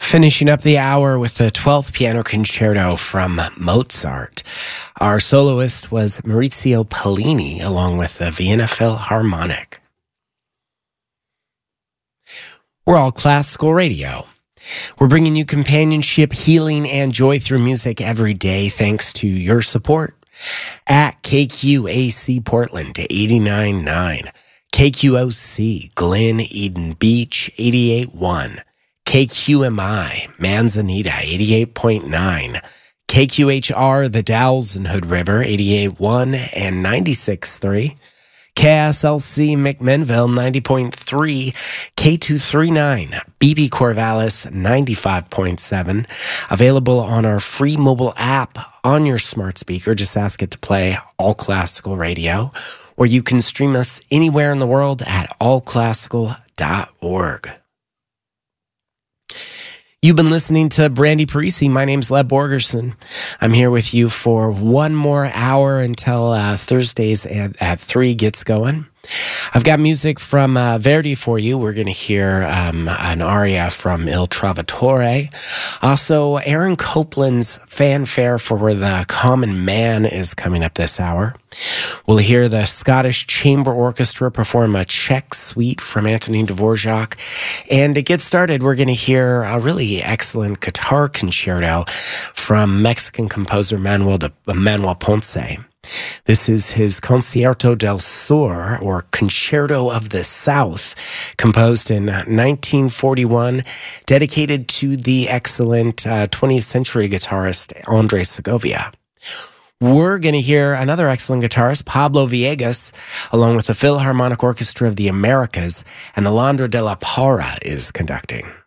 Finishing up the hour with the 12th piano concerto from Mozart. Our soloist was Maurizio Pollini, along with the Vienna Philharmonic. We're All Classical Radio. We're bringing you companionship, healing, and joy through music every day thanks to your support at KQAC Portland 89.9, KQOC Glen Eden Beach 88.1, KQMI Manzanita 88.9, KQHR The Dalles and Hood River 88.1 and 96.3, KSLC McMinnville 90.3, K239 BB Corvallis 95.7, available on our free mobile app on your smart speaker. Just ask it to play All Classical Radio, or you can stream us anywhere in the world at allclassical.org. You've been listening to Brandy Parisi. My name's Leb Borgerson. I'm here with you for one more hour until Thursdays at 3 gets going. I've got music from Verdi for you. We're going to hear an aria from Il Trovatore. Also, Aaron Copland's fanfare for The Common Man is coming up this hour. We'll hear the Scottish Chamber Orchestra perform a Czech suite from Antonin Dvorak. And to get started, we're going to hear a really excellent guitar concerto from Mexican composer Manuel Ponce. This is his Concierto del Sur, or Concerto of the South, composed in 1941, dedicated to the excellent 20th century guitarist Andres Segovia. We're going to hear another excellent guitarist, Pablo Villegas, along with the Philharmonic Orchestra of the Americas, and Alondra de la Parra is conducting.